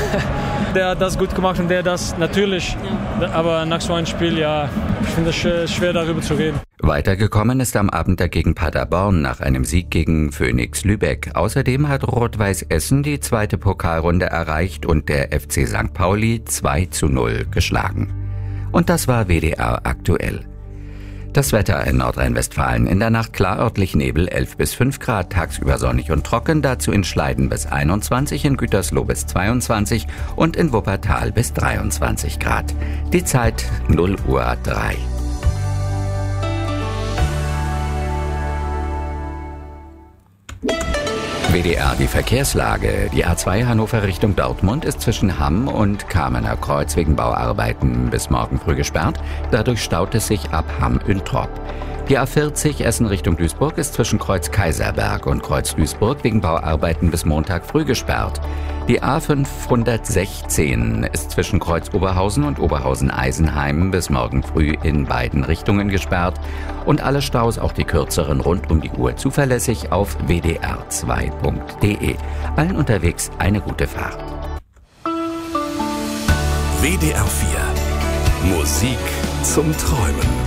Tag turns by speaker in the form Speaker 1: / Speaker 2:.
Speaker 1: Der hat das gut gemacht und der das natürlich. Ja. Aber nach so einem Spiel, ja, ich finde es schwer darüber zu reden.
Speaker 2: Weitergekommen ist am Abend dagegen Paderborn nach einem Sieg gegen Phoenix Lübeck. Außerdem hat Rot-Weiß Essen die zweite Pokalrunde erreicht und der FC St. Pauli 2:0 geschlagen. Und das war WDR aktuell. Das Wetter in Nordrhein-Westfalen: in der Nacht klar, örtlich Nebel, 11 bis 5 Grad, tagsüber sonnig und trocken, dazu in Schleiden bis 21, in Gütersloh bis 22 und in Wuppertal bis 23 Grad. Die Zeit 0:03 Uhr. WDR die Verkehrslage. Die A2 Hannover Richtung Dortmund ist zwischen Hamm und Kamener Kreuz wegen Bauarbeiten bis morgen früh gesperrt. Dadurch staut es sich ab Hamm-Üntrop. Die A40 Essen Richtung Duisburg ist zwischen Kreuz Kaiserberg und Kreuz Duisburg wegen Bauarbeiten bis Montag früh gesperrt. Die A516 ist zwischen Kreuz Oberhausen und Oberhausen-Eisenheim bis morgen früh in beiden Richtungen gesperrt. Und alle Staus, auch die kürzeren, rund um die Uhr zuverlässig auf wdr2.de. Allen unterwegs eine gute Fahrt.
Speaker 3: WDR 4 Musik zum Träumen.